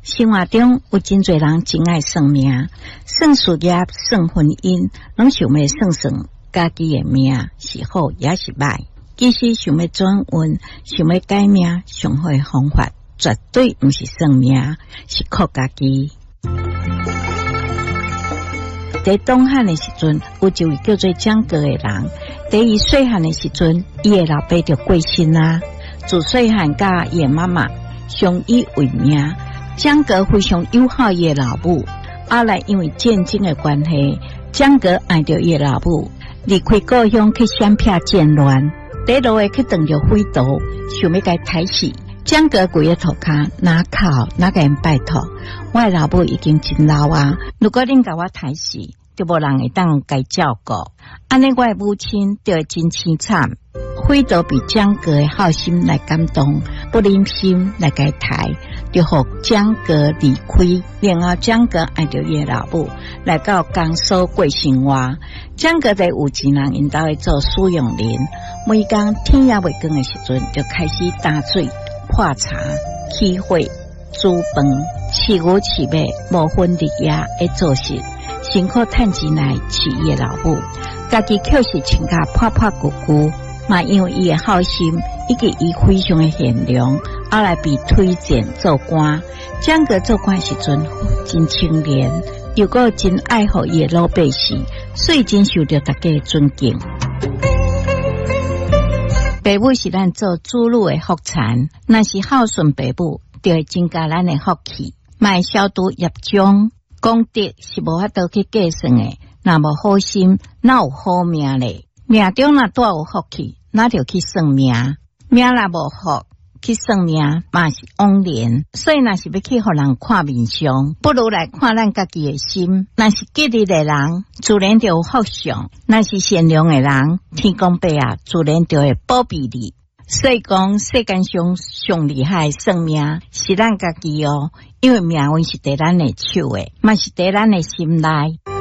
生活中有真侪人真爱算命，算事业、算婚姻，拢想要算家己的命是好也是歹。其实想要转运、想要改命，上好的方法绝对毋是算命，是靠家己。在东汉的时阵，有一位叫做蒋哥的人，在伊细汉的时阵，伊的老爸就过身啦。自细汉甲伊的妈妈相依为命。蒋哥非常友好伊的老母，后来因为战争的关系，蒋哥爱着伊的老母，离开故乡去闪避战乱，在路的去撞着匪徒，想要甲抬死。蒋哥跪在涂骹，哪哭哪甲因拜托，我的老母已经真老啊，如果恁甲我抬死，就无人会当甲照顾。安尼我的母亲就会真凄惨。匪徒被蒋哥的好心来感动，不忍心来甲抬，就互蒋哥离开。然后蒋哥爱着伊的老母，来到江苏过生活。蒋哥在有钱人因兜会做使用人，每天天也未光的时阵，就开始打水、泡茶、起火、煮饭、饲牛饲马，无分日夜的做事，辛苦趁钱来饲伊的老母，家己却是穿甲破破旧旧。嘛，因为伊的好心，以及伊非常的贤良，后来被推荐做官。蒋哥做官时阵真清廉，又个真爱护伊的老百姓，所以真受到大家的尊敬。爸母是咱做子女的福产，若是孝顺爸母，就会增加咱的福气，卖消毒业障。功德是无法度去计算的，若无好心，哪有好命咧？命中若带有福气，那就去算命；命若无福，去算命嘛是枉然。所以若是要去互人看面相，不如来看咱家己的心。若是吉利的人，自然就有福相；若是善良的人，天公伯啊，自然就会保庇你。所以讲，世间上上厉害的算命是咱家己哦，因为命运是在咱的手的，嘛是在咱的心内。